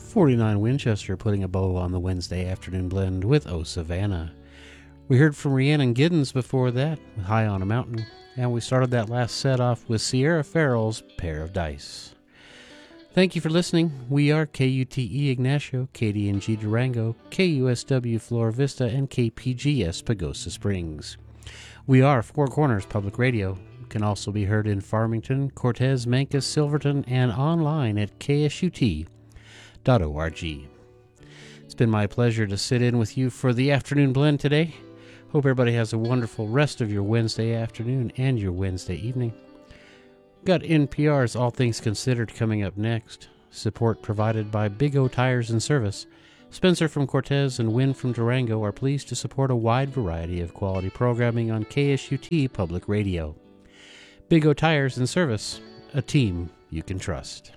49 Winchester putting a bow on the Wednesday afternoon blend with O Savannah. We heard from Rhiannon Giddens before that with High on a Mountain, and we started that last set off with Sierra Farrell's Pair of Dice. Thank you for listening. We are KUTE Ignacio, KDNG Durango, KUSW Flora Vista, and KPGS Pagosa Springs. We are Four Corners Public Radio. Can also be heard in Farmington, Cortez, Mancos, Silverton, and online at ksut.org. It's been my pleasure to sit in with you for the afternoon blend today. Hope everybody has a wonderful rest of your Wednesday afternoon and your Wednesday evening. Got NPR's All Things Considered coming up next. Support provided by Big O Tires and Service. Spencer from Cortez and Wynn from Durango are pleased to support a wide variety of quality programming on KSUT Public Radio. Big O Tires and Service, a team you can trust.